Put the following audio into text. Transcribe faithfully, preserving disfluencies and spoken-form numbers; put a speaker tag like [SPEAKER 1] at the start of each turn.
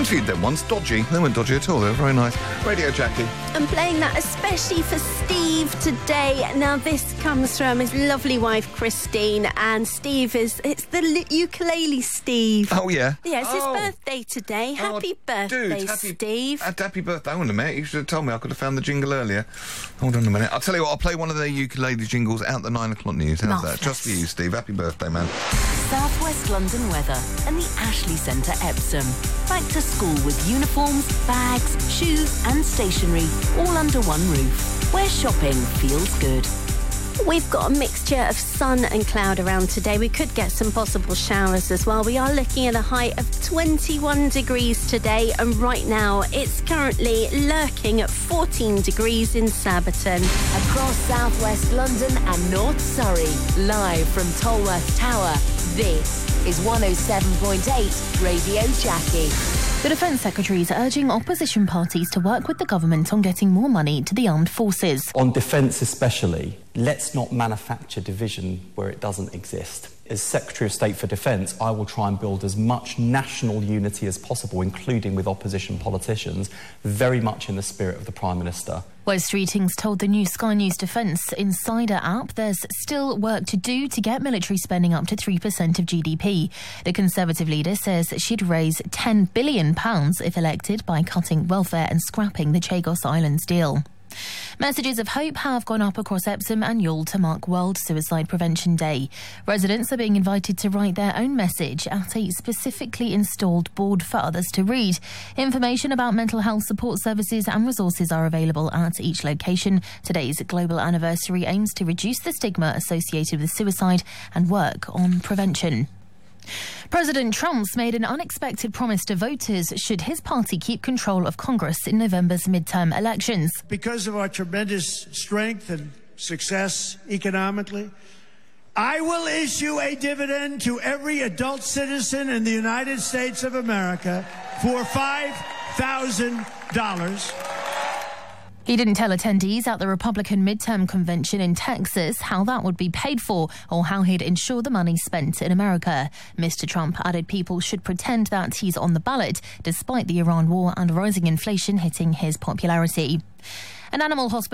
[SPEAKER 1] interviewed them once. Dodgy. They weren't dodgy at all. They were very nice. Radio Jackie.
[SPEAKER 2] I'm playing that especially for Steve today. Now, this comes from his lovely wife, Christine, and Steve is... It's the li- ukulele Steve.
[SPEAKER 1] Oh, yeah?
[SPEAKER 2] Yeah, it's
[SPEAKER 1] oh.
[SPEAKER 2] his birthday today. Happy
[SPEAKER 1] oh,
[SPEAKER 2] birthday,
[SPEAKER 1] dude, happy,
[SPEAKER 2] Steve.
[SPEAKER 1] Uh, happy birthday. Hang on a minute. You should have told me. I could have found the jingle earlier. Hold on a minute. I'll tell you what, I'll play one of their ukulele jingles out the nine o'clock news. How's
[SPEAKER 2] Marvellous.
[SPEAKER 1] that? Just for you, Steve. Happy birthday, man.
[SPEAKER 3] South West London weather and the Ashley Centre, Epsom. Back to school with uniforms, bags, shoes and stationery all under one roof, where shopping feels good.
[SPEAKER 2] We've got a mixture of sun and cloud around today. We could get some possible showers as well. We are looking at a high of twenty-one degrees today, and right now it's currently lurking at fourteen degrees in Surbiton.
[SPEAKER 3] Across South West London and North Surrey, live from Tolworth Tower, this is one oh seven point eight Radio Jackie.
[SPEAKER 4] The Defence Secretary is urging opposition parties to work with the government on getting more money to the armed forces.
[SPEAKER 5] On defence especially, let's not manufacture division where it doesn't exist. As Secretary of State for Defence, I will try and build as much national unity as possible, including with opposition politicians, very much in the spirit of the Prime Minister.
[SPEAKER 4] Wes Streetings told the new Sky News Defence Insider app there's still work to do to get military spending up to three percent of G D P. The Conservative leader says she'd raise ten billion pounds if elected by cutting welfare and scrapping the Chagos Islands deal. Messages of hope have gone up across Epsom and Youghal to mark World Suicide Prevention Day. Residents are being invited to write their own message at a specifically installed board for others to read. Information about mental health support services and resources are available at each location. Today's global anniversary aims to reduce the stigma associated with suicide and work on prevention. President Trump's made an unexpected promise to voters should his party keep control of Congress in November's midterm elections.
[SPEAKER 6] Because of our tremendous strength and success economically, I will issue a dividend to every adult citizen in the United States of America for five thousand dollars.
[SPEAKER 4] He didn't tell attendees at the Republican midterm convention in Texas how that would be paid for or how he'd ensure the money spent in America. Mister Trump added people should pretend that he's on the ballot, despite the Iran war and rising inflation hitting his popularity. An animal hospital